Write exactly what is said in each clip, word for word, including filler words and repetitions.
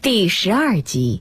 第十二集。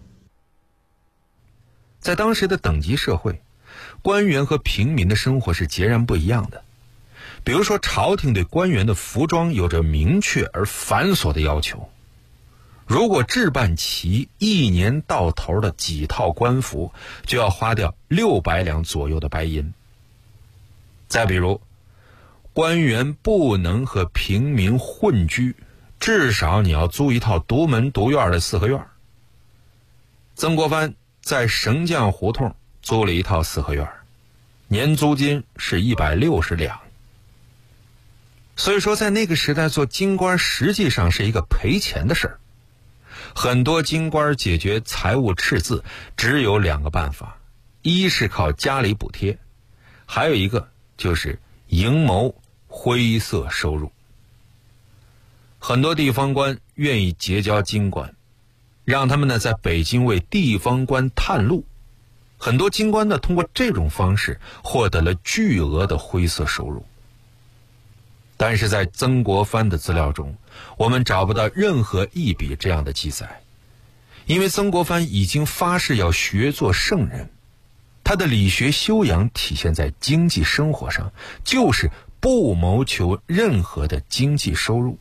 在当时的等级社会，官员和平民的生活是截然不一样的。比如说，朝廷对官员的服装有着明确而繁琐的要求。如果置办齐一年到头的几套官服，就要花掉六百两左右的白银。再比如，官员不能和平民混居，至少你要租一套独门独院的四合院。曾国藩在绳匠胡同租了一套四合院，年租金是一百六十两。所以说，在那个时代做京官实际上是一个赔钱的事儿。很多京官解决财务赤字只有两个办法，一是靠家里补贴，还有一个就是营谋灰色收入。很多地方官愿意结交京官，让他们呢在北京为地方官探路。很多京官呢通过这种方式获得了巨额的灰色收入。但是在曾国藩的资料中，我们找不到任何一笔这样的记载，因为曾国藩已经发誓要学做圣人，他的理学修养体现在经济生活上，就是不谋求任何的经济收入。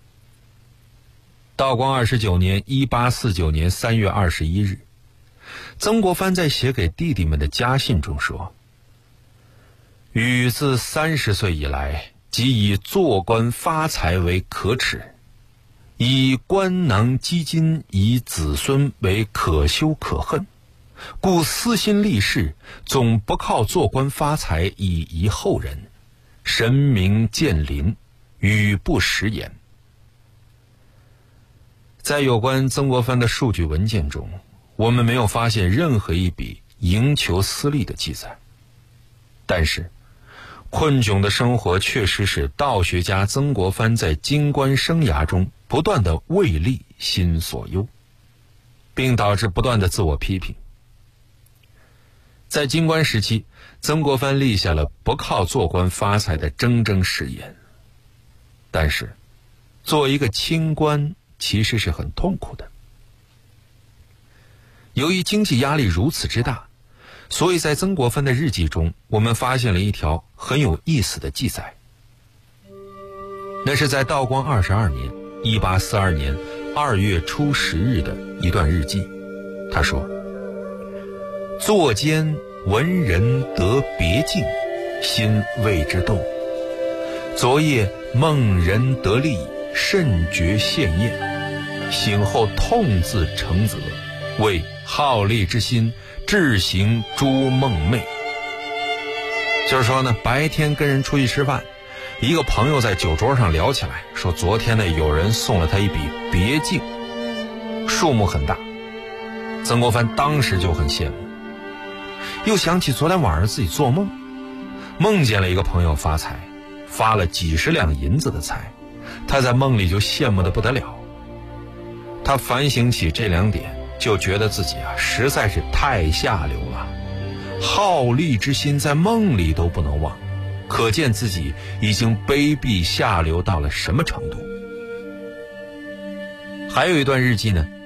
道光二十九年一八四九年三月二十一日，曾国藩在写给弟弟们的家信中说：禹自三十岁以来，即以做官发财为可耻，以官囊积金以子孙为可羞可恨，故私心立事，总不靠做官发财以遗后人，神明见临，语不实言。在有关曾国藩的数据文件中，我们没有发现任何一笔营求私利的记载。但是困窘的生活确实使道学家曾国藩在京官生涯中不断的为利心所忧，并导致不断的自我批评。在京官时期，曾国藩立下了不靠做官发财的铮铮誓言。但是做一个清官其实是很痛苦的。由于经济压力如此之大，所以在曾国藩的日记中，我们发现了一条很有意思的记载。那是在道光二十二年一八四二年二月初十日的一段日记。他说：作间闻人得别境，心为之动。昨夜梦人得利，甚觉羡艳。醒后痛自承责，为好利之心，致行诸梦寐。就是说呢，白天跟人出去吃饭，一个朋友在酒桌上聊起来，说昨天呢有人送了他一笔别境，数目很大。曾国藩当时就很羡慕，又想起昨天晚上自己做梦，梦见了一个朋友发财，发了几十两银子的财，他在梦里就羡慕得不得了。他反省起这两点，就觉得自己啊实在是太下流了，好利之心在梦里都不能忘，可见自己已经卑鄙下流到了什么程度。还有一段日记呢，